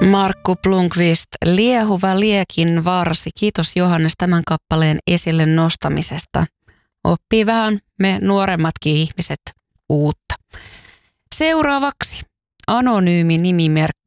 Markku Blomqvist, Liehuva liekin varsi. Kiitos Johannes tämän kappaleen esille nostamisesta. Oppii vähän me nuoremmatkin ihmiset uutta. Seuraavaksi anonyymi nimimerkki